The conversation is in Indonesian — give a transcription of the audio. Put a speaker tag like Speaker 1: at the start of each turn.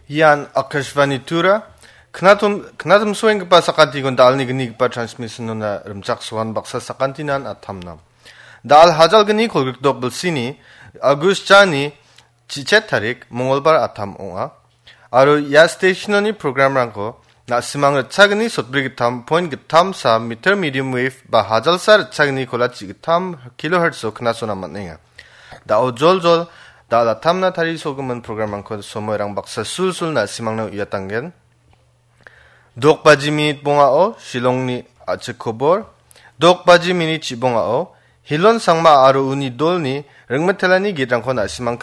Speaker 1: Yan Akashvani Tura, Knatum Swing Pasakantikon Dalni Gnik pa transmission na Rumchak Swan Baksa Sakantinan at Tamnam. Dal Hajal Gni Kolguk Dobel Sini, August Chani, Chichet Tarik, Mongolbar Atam Onga. Aro ya stationani program ranko, na simang chagni sotbri gitam point gitam sa meter medium wave ba hajal sar chagni kola gitam kilohertz so knasona matninga. Da ojol da la tamna tari soguman program ranko somoirang baksa sulsul na simang na uyatanggen. Dok baji minit bonga o shilongni achekobor. Dok baji minit chibonga o hilon sangma aro uni dolni rengmetelani gitrangko na simang